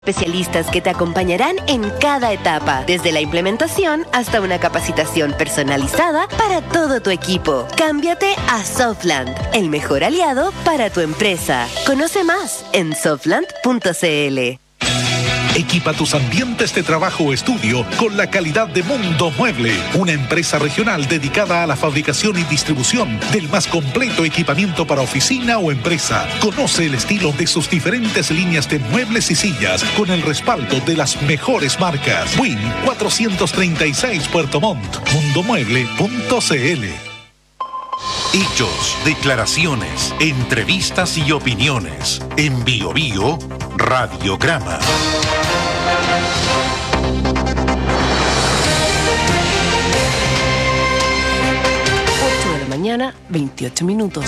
Especialistas que te acompañarán en cada etapa, desde la implementación hasta una capacitación personalizada para todo tu equipo. Cámbiate a Softland, el mejor aliado para tu empresa. Conoce más en softland.cl. Equipa tus ambientes de trabajo o estudio con la calidad de Mundo Mueble, una empresa regional dedicada a la fabricación y distribución del más completo equipamiento para oficina o empresa. Conoce el estilo de sus diferentes líneas de muebles y sillas con el respaldo de las mejores marcas. Win 436 Puerto Montt, mundomueble.cl. Hechos, declaraciones, entrevistas y opiniones. En Bio Bio, Radiograma. 8 de la mañana, 28 minutos.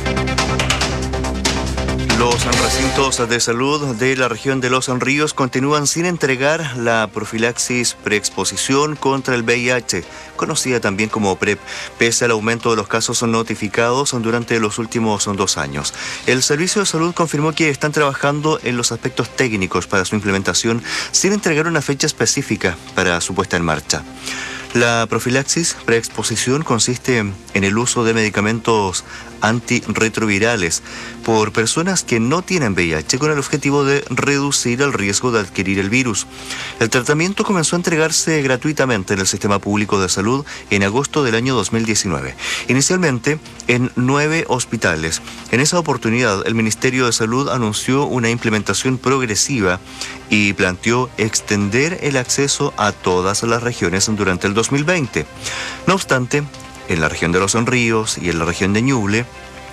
Los recintos de salud de la región de Los Ríos continúan sin entregar la profilaxis preexposición contra el VIH, conocida también como PrEP, pese al aumento de los casos notificados durante los últimos 2 años. El Servicio de Salud confirmó que están trabajando en los aspectos técnicos para su implementación sin entregar una fecha específica para su puesta en marcha. La profilaxis preexposición consiste en el uso de medicamentos antirretrovirales por personas que no tienen VIH con el objetivo de reducir el riesgo de adquirir el virus. El tratamiento comenzó a entregarse gratuitamente en el sistema público de salud en agosto del año 2019, inicialmente en 9 hospitales. En esa oportunidad, el Ministerio de Salud anunció una implementación progresiva y planteó extender el acceso a todas las regiones durante el 2020. No obstante, en la región de Los Ríos y en la región de Ñuble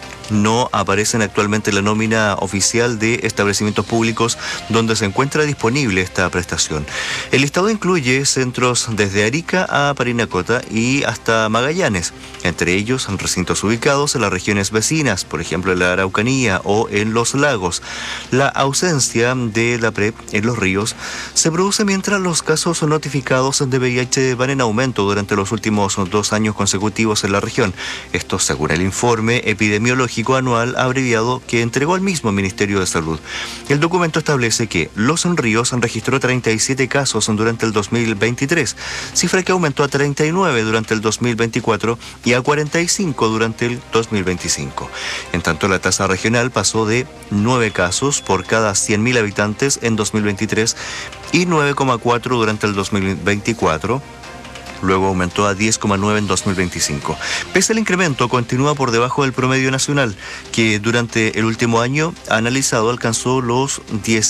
no aparecen actualmente en la nómina oficial de establecimientos públicos donde se encuentra disponible esta prestación. El listado incluye centros desde Arica a Parinacota y hasta Magallanes, entre ellos recintos ubicados en las regiones vecinas, por ejemplo en la Araucanía o en los lagos. La ausencia de la PrEP en Los Ríos se produce mientras los casos notificados de VIH van en aumento durante los últimos 2 años consecutivos en la región. Esto según el informe epidemiológico anual abreviado que entregó el mismo Ministerio de Salud. El documento establece que Los Ríos registró 37 casos durante el 2023, cifra que aumentó a 39 durante el 2024 y a 45 durante el 2025. En tanto, la tasa regional pasó de 9 casos por cada 100.000 habitantes en 2023 y 9,4 durante el 2024. Luego aumentó a 10,9 en 2025. Pese al incremento, continúa por debajo del promedio nacional, que durante el último año analizado alcanzó los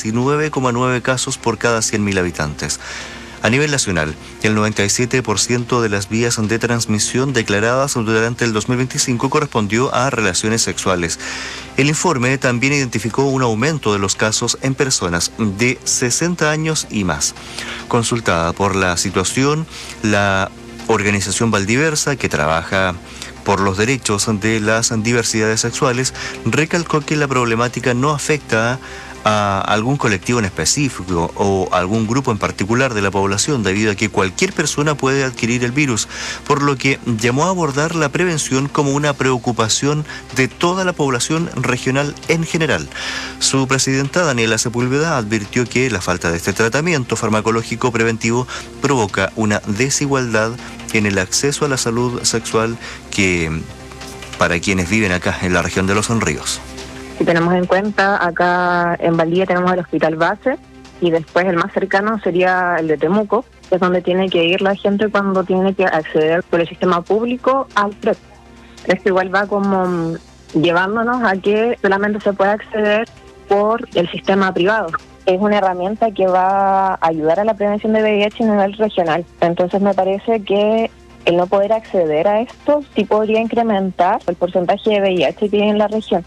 19,9 casos por cada 100.000 habitantes. A nivel nacional, el 97% de las vías de transmisión declaradas durante el 2025 correspondió a relaciones sexuales. El informe también identificó un aumento de los casos en personas de 60 años y más. Consultada por la situación, la organización Valdiversa, que trabaja por los derechos de las diversidades sexuales, recalcó que la problemática no afecta a algún colectivo en específico o algún grupo en particular de la población, debido a que cualquier persona puede adquirir el virus, por lo que llamó a abordar la prevención como una preocupación de toda la población regional en general. Su presidenta, Daniela Sepúlveda, advirtió que la falta de este tratamiento farmacológico preventivo provoca una desigualdad en el acceso a la salud sexual que para quienes viven acá en la región de Los Ríos. Si tenemos en cuenta, acá en Valdivia tenemos el hospital base y después el más cercano sería el de Temuco, que es donde tiene que ir la gente cuando tiene que acceder por el sistema público al PrEP. Esto igual va como llevándonos a que solamente se pueda acceder por el sistema privado. Es una herramienta que va a ayudar a la prevención de VIH a nivel regional. Entonces me parece que el no poder acceder a esto sí podría incrementar el porcentaje de VIH que hay en la región.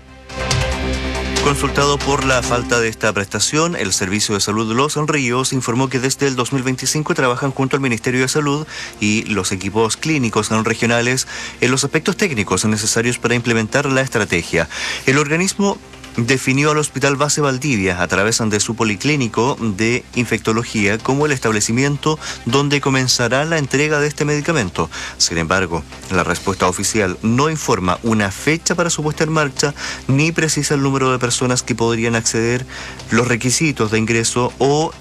Consultado por la falta de esta prestación, el Servicio de Salud de Los Ríos informó que desde el 2025 trabajan junto al Ministerio de Salud y los equipos clínicos regionales en los aspectos técnicos necesarios para implementar la estrategia. El organismo definió al Hospital Base Valdivia a través de su policlínico de infectología como el establecimiento donde comenzará la entrega de este medicamento. Sin embargo, la respuesta oficial no informa una fecha para su puesta en marcha ni precisa el número de personas que podrían acceder, los requisitos de ingreso o